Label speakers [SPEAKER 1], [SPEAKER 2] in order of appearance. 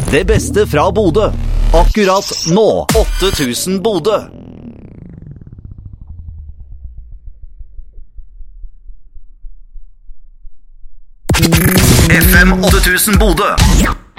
[SPEAKER 1] Det beste fra Bodø. Akkurat nå. 8000 Bodø. FM 8000 Bodø.